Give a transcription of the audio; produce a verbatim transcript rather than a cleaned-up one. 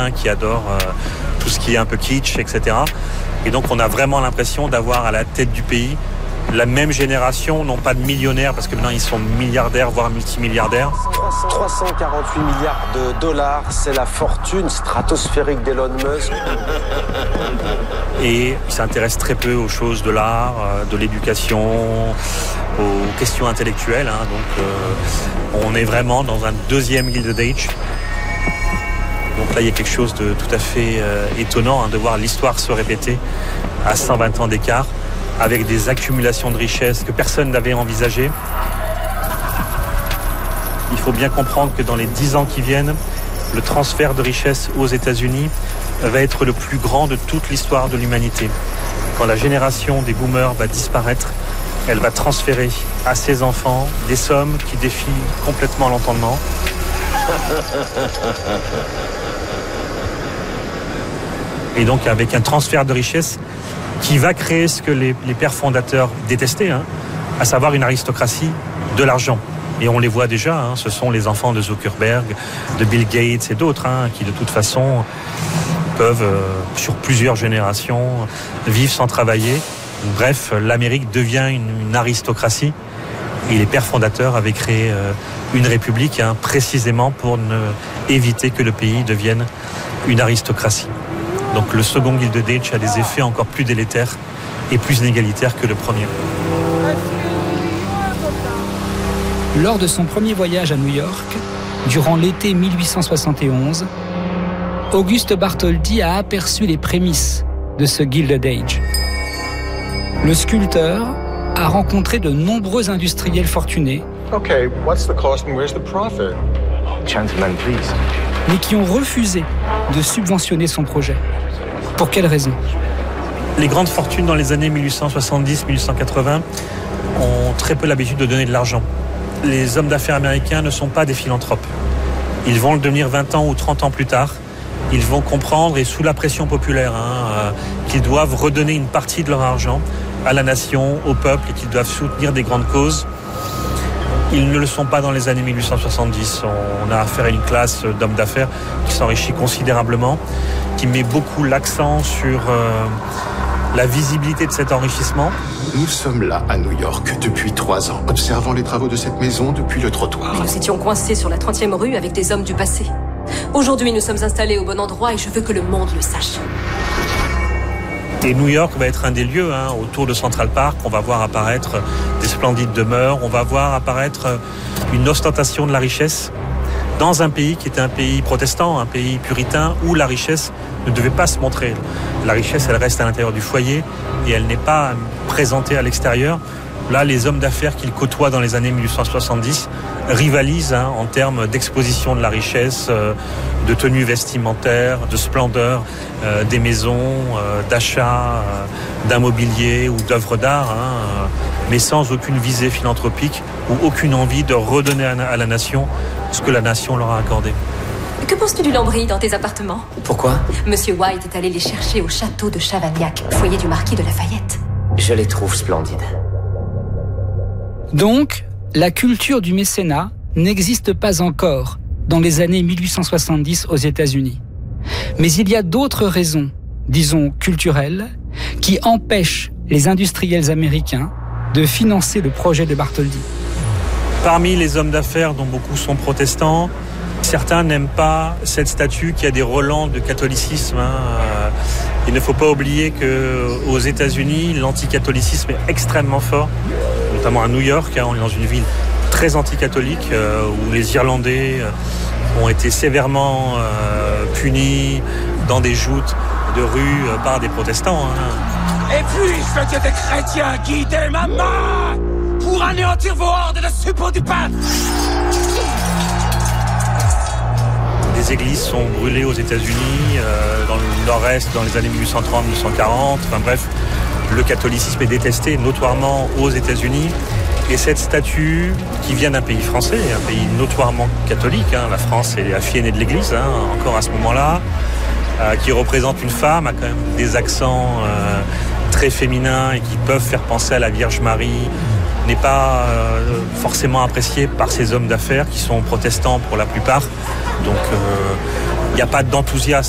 hein, qui adorent euh, tout ce qui est un peu kitsch, et cetera. Et donc on a vraiment l'impression d'avoir à la tête du pays la même génération, non pas de millionnaires, parce que maintenant ils sont milliardaires, voire multimilliardaires. trois cent quarante-huit milliards de dollars, c'est la fortune stratosphérique d'Elon Musk. Et ils s'intéressent très peu aux choses de l'art, de l'éducation, aux questions intellectuelles. Hein. Donc euh, on est vraiment dans un deuxième Gilded Age. Donc là il y a quelque chose de tout à fait euh, étonnant hein, de voir l'histoire se répéter à cent vingt ans d'écart, avec des accumulations de richesses que personne n'avait envisagées. Il faut bien comprendre que dans les dix ans qui viennent, le transfert de richesses aux États-Unis va être le plus grand de toute l'histoire de l'humanité. Quand la génération des boomers va disparaître, elle va transférer à ses enfants des sommes qui défient complètement l'entendement. Et donc avec un transfert de richesses qui va créer ce que les, les pères fondateurs détestaient, hein, à savoir une aristocratie de l'argent. Et on les voit déjà, hein, ce sont les enfants de Zuckerberg, de Bill Gates et d'autres, hein, qui de toute façon peuvent, euh, sur plusieurs générations, vivre sans travailler. Bref, l'Amérique devient une, une aristocratie. Et les pères fondateurs avaient créé euh, une république, hein, précisément pour ne, éviter que le pays devienne une aristocratie. Donc le second Gilded Age a des effets encore plus délétères et plus inégalitaires que le premier. Lors de son premier voyage à New York, durant l'été mille huit cent soixante et onze, Auguste Bartholdi a aperçu les prémices de ce Gilded Age. Le sculpteur a rencontré de nombreux industriels fortunés, Okay, what's the cost and where's the profit? Gentlemen, please. mais qui ont refusé de subventionner son projet. Pour quelle raison ? Les grandes fortunes dans les années mille huit cent soixante-dix à mille huit cent quatre-vingts ont très peu l'habitude de donner de l'argent. Les hommes d'affaires américains ne sont pas des philanthropes. Ils vont le devenir vingt ans ou trente ans plus tard. Ils vont comprendre, et sous la pression populaire, hein, euh, qu'ils doivent redonner une partie de leur argent à la nation, au peuple, et qu'ils doivent soutenir des grandes causes. Ils ne le sont pas dans les années mille huit cent soixante-dix. On a affaire à une classe d'hommes d'affaires qui s'enrichit considérablement, qui met beaucoup l'accent sur euh, la visibilité de cet enrichissement. Nous sommes là, à New York, depuis trois ans, observant les travaux de cette maison depuis le trottoir. Nous étions coincés sur la trentième rue avec des hommes du passé. Aujourd'hui, nous sommes installés au bon endroit et je veux que le monde le sache. Et New York va être un des lieux, hein, autour de Central Park. On va voir apparaître des splendides demeures. On va voir apparaître une ostentation de la richesse dans un pays qui était un pays protestant, un pays puritain, où la richesse ne devait pas se montrer. La richesse, elle reste à l'intérieur du foyer et elle n'est pas présentée à l'extérieur. Là, les hommes d'affaires qu'il côtoie dans les années mille huit cent soixante-dix rivalisent hein, en termes d'exposition de la richesse, euh, de tenue vestimentaire, de splendeur euh, des maisons, euh, d'achat, euh, d'un mobilier ou d'œuvres d'art, hein, euh, mais sans aucune visée philanthropique ou aucune envie de redonner à, à la nation ce que la nation leur a accordé. Que penses-tu du lambris dans tes appartements ? Pourquoi ? Monsieur White est allé les chercher au château de Chavagnac, foyer du marquis de Lafayette. Je les trouve splendides. Donc, la culture du mécénat n'existe pas encore dans les années mille huit cent soixante-dix aux États-Unis. Mais il y a d'autres raisons, disons culturelles, qui empêchent les industriels américains de financer le projet de Bartholdi. Parmi les hommes d'affaires, dont beaucoup sont protestants, certains n'aiment pas cette statue qui a des relents de catholicisme. Hein. Il ne faut pas oublier qu'aux États-Unis, l'anticatholicisme est extrêmement fort, notamment à New York. Hein. On est dans une ville très anticatholique euh, où les Irlandais euh, ont été sévèrement euh, punis dans des joutes de rue euh, par des protestants. Hein. Et puis-je que des chrétiens guider ma main pour anéantir vos hordes de suppôts du pape. Des églises sont brûlées aux États-Unis, euh, dans le nord-est, dans les années mille huit cent trente à mille huit cent quarante. Enfin bref, le catholicisme est détesté notoirement aux États-Unis. Et cette statue, qui vient d'un pays français, un pays notoirement catholique, hein, la France est la fille aînée de l'Église, hein, encore à ce moment-là, euh, qui représente une femme, a quand même des accents euh, très féminins et qui peuvent faire penser à la Vierge Marie, n'est pas euh, forcément appréciée par ces hommes d'affaires qui sont protestants pour la plupart. Donc il euh, n'y a pas d'enthousiasme